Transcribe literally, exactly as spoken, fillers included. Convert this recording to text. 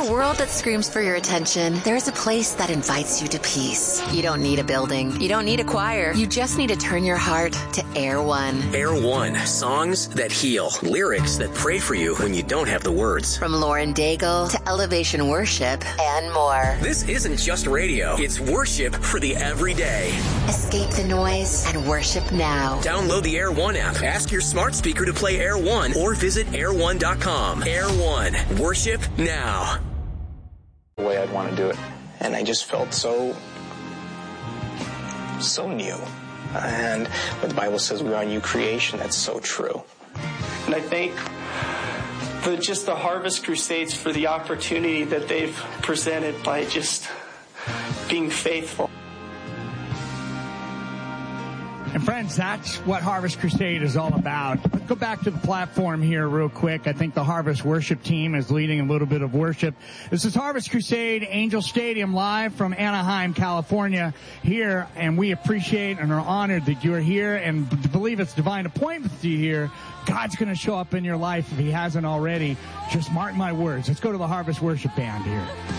a world that screams for your attention, there's a place that invites you to peace. You don't need a building. You don't need a choir. You just need to turn your heart to Air One. Air One. Songs that heal. Lyrics that pray for you when you don't have the words. From Lauren Daigle to Elevation Worship and more. This isn't just radio. It's worship for the everyday. Escape the noise and worship now. Download the Air One app. Ask your smart speaker to play Air One or visit air one dot com. Air One. Worship now. The way I'd want to do it. And I just felt so, so new. And what the Bible says, we are a new creation. That's so true. And I thank the, just the Harvest Crusades for the opportunity that they've presented by just being faithful. And friends, that's what Harvest Crusade is all about. Let's go back to the platform here real quick. I think the Harvest Worship team is leading a little bit of worship. This is Harvest Crusade, Angel Stadium, live from Anaheim, California here. And we appreciate and are honored that you're here and believe it's divine appointment to you here. God's going to show up in your life if he hasn't already. Just mark my words. Let's go to the Harvest Worship Band here.